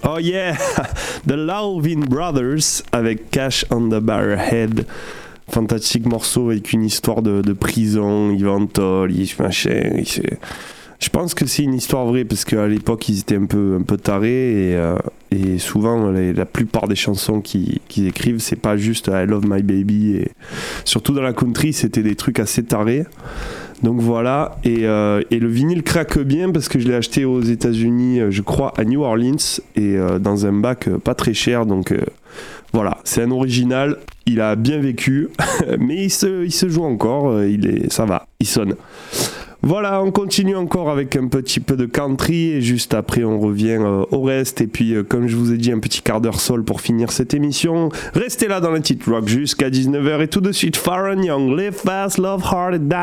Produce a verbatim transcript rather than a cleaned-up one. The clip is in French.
Oh yeah, The Lovin' Brothers avec Cash on the Barrelhead. Fantastique morceau avec une histoire de, de prison, ils ventolent, ils machin. Ils, je pense que c'est une histoire vraie parce qu'à l'époque ils étaient un peu, un peu tarés et, euh, et souvent les, la plupart des chansons qu'ils, qu'ils écrivent c'est pas juste I Love My Baby et surtout dans la country c'était des trucs assez tarés. Donc voilà, et, euh, et le vinyle craque bien parce que je l'ai acheté aux États-Unis, je crois à New Orleans, et euh, dans un bac euh, pas très cher. Donc euh, voilà, c'est un original, il a bien vécu, mais il se, il se joue encore, il est, ça va, il sonne. Voilà, on continue encore avec un petit peu de country et juste après on revient euh, au reste. Et puis euh, comme je vous ai dit, un petit quart d'heure soul pour finir cette émission. Restez là dans la petite rock jusqu'à dix-neuf heures et tout de suite Faron Young, Live Fast, Love Hard and Die.